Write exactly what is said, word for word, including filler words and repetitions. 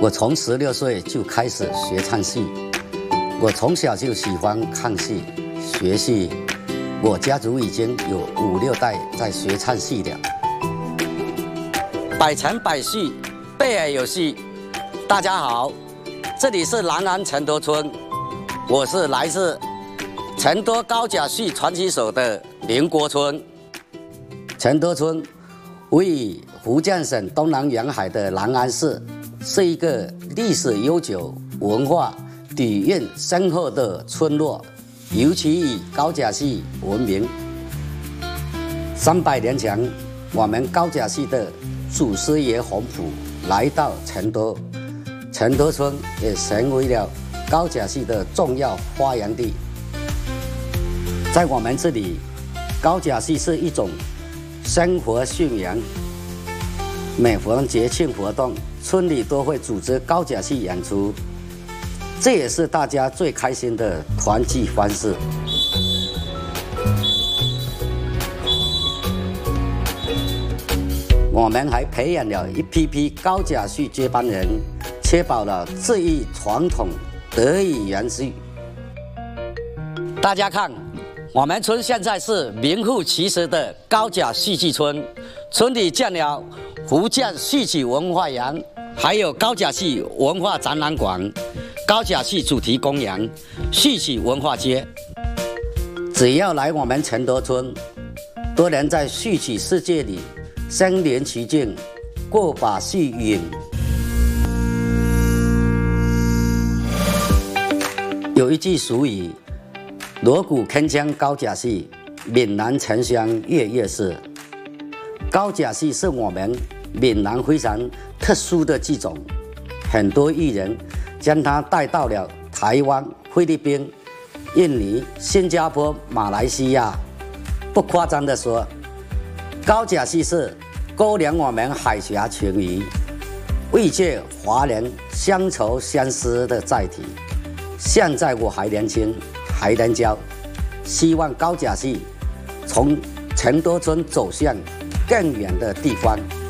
我从十六岁就开始学唱戏，我从小就喜欢看戏、学戏。我家族已经有五六代在学唱戏了。百城百戏，备而有戏。大家好，这里是南安承德村，我是来自承德高甲戏传奇手的林国春。承德村位于福建省东南沿海的南安市，是一个历史悠久、文化底蕴深厚的村落，尤其以高甲戏闻名。三百年前，我们高甲戏的祖师爷洪福来到承德，承德村也成为了高甲戏的重要发源地。在我们这里，高甲戏是一种生活信仰。每逢节庆活动，村里都会组织高甲戏演出，这也是大家最开心的团聚方式。我们还培养了一批批高甲戏接班人，确保了这一传统得以延续。大家看，我们村现在是名副其实的高甲戏剧村，村里建了福建戏曲文化园，还有高甲戏文化展览馆、高甲戏主题公园、戏曲文化街。只要来我们承德村，都能在戏曲世界里身临其境，过把戏瘾。有一句俗语：锣鼓铿锵高甲戏，闽南沉香夜夜市。高甲戏是我们闽南非常特殊的剧种，很多艺人将它带到了台湾、菲律宾、印尼、新加坡、马来西亚。不夸张地说，高甲戏是勾连我们海峡情谊、慰藉华人乡愁相思的载体。现在我还年轻，还能教，希望高甲戏从承德村走向更远的地方。